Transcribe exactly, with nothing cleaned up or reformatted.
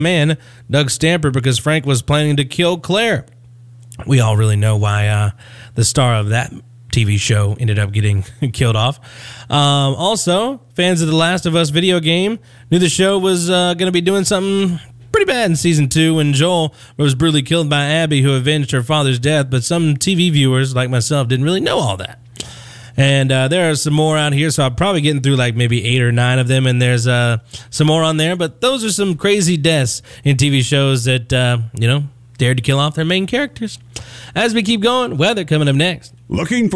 man, Doug Stamper, because Frank was planning to kill Claire. We all really know why uh, the star of that T V show ended up getting killed off. Um, also, fans of The Last of Us video game knew the show was uh, going to be doing something pretty bad in season two when Joel was brutally killed by Abby, who avenged her father's death, but some T V viewers like myself didn't really know all that. And uh, there are some more out here, so I'm probably getting through like maybe eight or nine of them, and there's uh, some more on there, but those are some crazy deaths in T V shows that, uh, you know, dared to kill off their main characters. As we keep going, weather coming up next. Looking for